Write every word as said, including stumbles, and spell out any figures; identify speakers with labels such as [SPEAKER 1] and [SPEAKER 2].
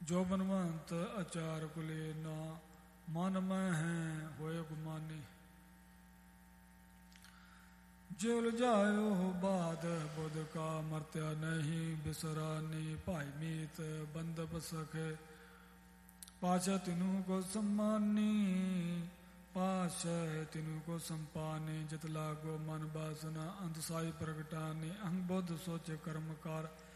[SPEAKER 1] ਜੋ ਬਨਵੰਤ ਅਚਾਰ ਕੁਲੇ ਨਾ ਮਨ ਮੈਂ ਹੈ ਹੋਏ ਗੁਮਾਨੀ। ਜੇ ਉਲਝਾਇਓ ਬਾਦ ਬੁਧ ਕਾ ਮਰਤਿਆ ਨਹੀਂ ਬਿਸਰਾਨੀ। ਭਾਈ ਮੀਤ ਬੰਦਪ ਸਖੇ ਪਾਸ਼ਾ ਤਿਨੂ ਕੋ ਸਮਾਨੀ। ਪਾਸ਼ਾ ਤਿਨੂ ਕੋ ਸੰਪਾਨੇ। ਜਿਤ ਲਾਗੋ ਮਨ ਬਾਸਨਾ ਅੰਤ ਸਾਈ ਪ੍ਰਗਟਾਨੀ। ਅਹੰ ਬੁੱਧ ਸੋਚੇ ਕਰਮ ਕਾਰ